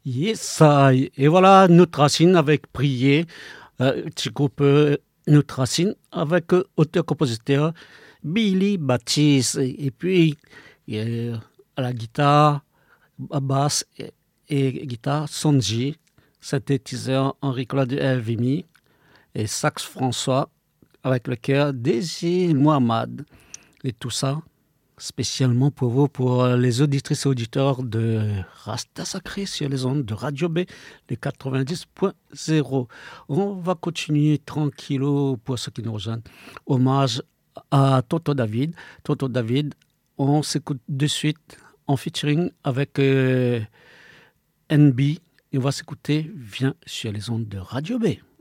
Yes, et voilà notre racine avec Prier, petit groupe notre racine avec auteur-compositeur Billy Baptiste et puis à la guitare, à basse et guitare Sonji, synthétiseur Henri-Claude Elvimi et sax François avec le chœur Désir Mohamed et tout ça spécialement pour vous, pour les auditrices et auditeurs de Rasta Sacré sur les ondes de Radio B, les 90.0. On va continuer tranquillou pour ceux qui nous rejoignent. Hommage à Toto David. Toto David, on s'écoute de suite en featuring avec NB. Et on va s'écouter Viens sur les ondes de Radio B.